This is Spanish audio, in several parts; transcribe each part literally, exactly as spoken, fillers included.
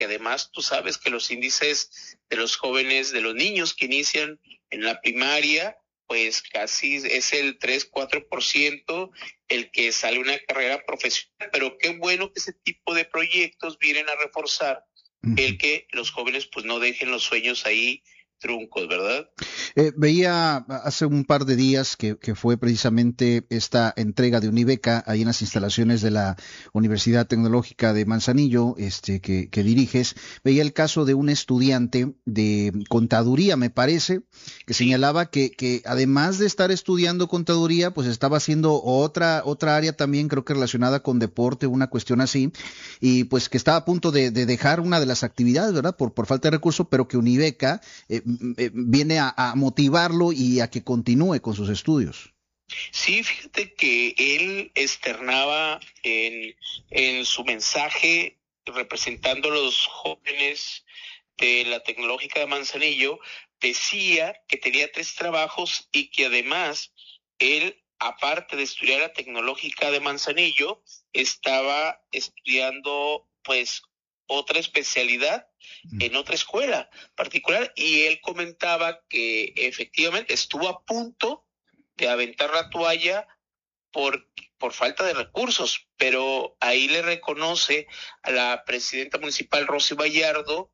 porque además tú sabes que los índices de los jóvenes, de los niños que inician en la primaria, pues casi es el tres, cuatro por ciento el que sale una carrera profesional, pero qué bueno que ese tipo de proyectos vienen a reforzar uh-huh. el que los jóvenes pues no dejen los sueños ahí truncos, ¿verdad? Eh, veía hace un par de días que, que fue precisamente esta entrega de Unibeca ahí en las instalaciones de la Universidad Tecnológica de Manzanillo, este que, que diriges. Veía el caso de un estudiante de contaduría, me parece, que señalaba que, que además de estar estudiando contaduría, pues estaba haciendo otra otra área también, creo que relacionada con deporte, una cuestión así, y pues que estaba a punto de, de dejar una de las actividades, ¿verdad? Por, por falta de recursos, pero que Unibeca eh, eh, viene a, a motivarlo y a que continúe con sus estudios. Sí, fíjate que él externaba en, en su mensaje representando a los jóvenes de la Tecnológica de Manzanillo, decía que tenía tres trabajos y que además él, aparte de estudiar la Tecnológica de Manzanillo, estaba estudiando pues otra especialidad en otra escuela particular, y él comentaba que efectivamente estuvo a punto de aventar la toalla por, por falta de recursos, pero ahí le reconoce a la presidenta municipal Rosy Vallardo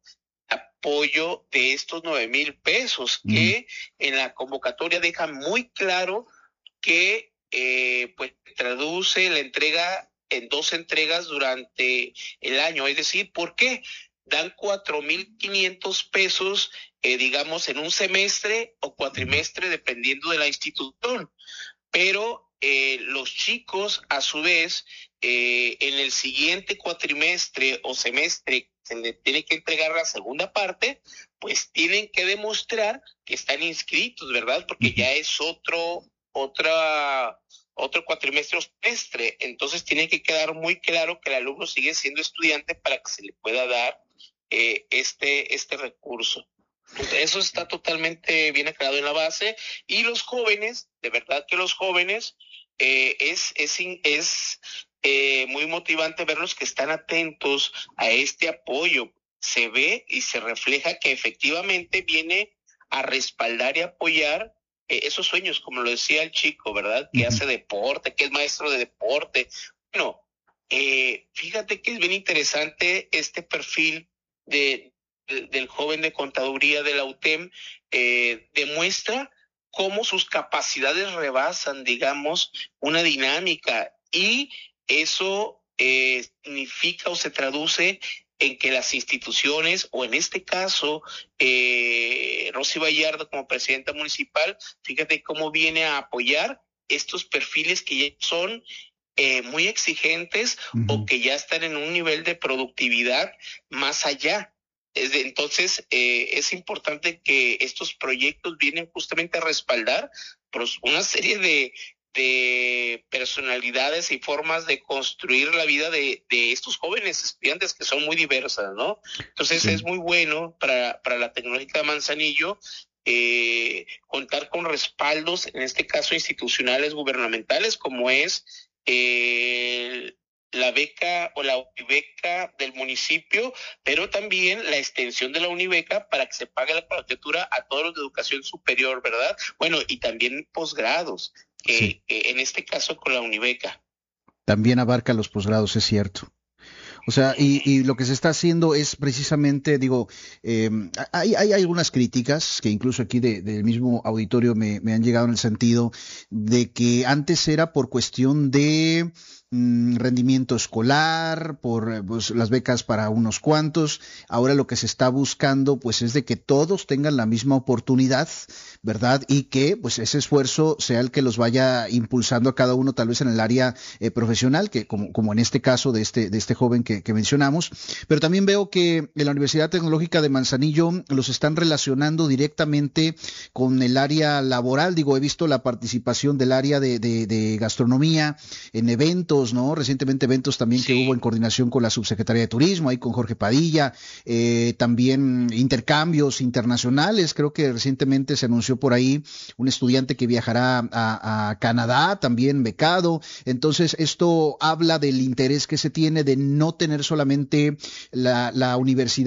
apoyo de estos nueve mil pesos, mm. que en la convocatoria deja muy claro que eh, pues traduce la entrega en dos entregas durante el año, es decir, ¿por qué? Dan cuatro mil quinientos pesos, eh, digamos, en un semestre o cuatrimestre, dependiendo de la institución, pero eh, los chicos, a su vez, eh, en el siguiente cuatrimestre o semestre, se le tiene que entregar la segunda parte, pues tienen que demostrar que están inscritos, ¿verdad? Porque ya es otro, otra... otro cuatrimestre o semestre, entonces tiene que quedar muy claro que el alumno sigue siendo estudiante para que se le pueda dar eh, este, este recurso. Entonces, eso está totalmente bien aclarado en la base, y los jóvenes, de verdad que los jóvenes, eh, es, es, es eh, muy motivante verlos que están atentos a este apoyo. Se ve y se refleja que efectivamente viene a respaldar y apoyar Eh, esos sueños, como lo decía el chico, ¿verdad? Que uh-huh. hace deporte, que es maestro de deporte. Bueno, eh, fíjate que es bien interesante este perfil de, de, del joven de contaduría de la U T E M. Eh, demuestra cómo sus capacidades rebasan, digamos, una dinámica, y eso eh, significa o se traduce en que las instituciones, o en este caso, eh, Rosy Vallardo como presidenta municipal, fíjate cómo viene a apoyar estos perfiles que ya son eh, muy exigentes uh-huh. o que ya están en un nivel de productividad más allá. Es de, entonces, eh, es importante que estos proyectos vienen justamente a respaldar pues, una serie de de personalidades y formas de construir la vida de, de estos jóvenes estudiantes que son muy diversas, ¿no? Entonces sí. es muy bueno para, para la Tecnológica de Manzanillo eh, contar con respaldos, en este caso institucionales, gubernamentales, como es eh, la beca o la Unibeca del municipio, pero también la extensión de la Unibeca para que se pague la colegiatura a todos los de educación superior, ¿verdad? Bueno, y también posgrados. Eh, sí. eh, en este caso con la Unibeca. También abarca los posgrados, es cierto. O sea, y, y lo que se está haciendo es precisamente, digo, eh, hay, hay algunas críticas que incluso aquí de, del mismo auditorio me, me han llegado en el sentido de que antes era por cuestión de rendimiento escolar, por pues, las becas para unos cuantos. Ahora lo que se está buscando pues es de que todos tengan la misma oportunidad, ¿verdad? Y que pues ese esfuerzo sea el que los vaya impulsando a cada uno, tal vez en el área eh, profesional, que como, como en este caso de este, de este joven que, que mencionamos. Pero también veo que en la Universidad Tecnológica de Manzanillo los están relacionando directamente con el área laboral. Digo, he visto la participación del área de, de, de gastronomía en eventos, ¿no? Recientemente eventos también sí. que hubo en coordinación con la Subsecretaría de Turismo, ahí con Jorge Padilla, eh, también intercambios internacionales. Creo que recientemente se anunció anunció por ahí un estudiante que viajará a, a Canadá, también becado. Entonces, esto habla del interés que se tiene de no tener solamente la, la universidad